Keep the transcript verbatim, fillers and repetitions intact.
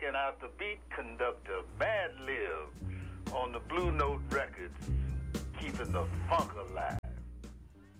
checking out the beat conductor, Bad Liv, on the Blue Note Records, keeping the funk alive.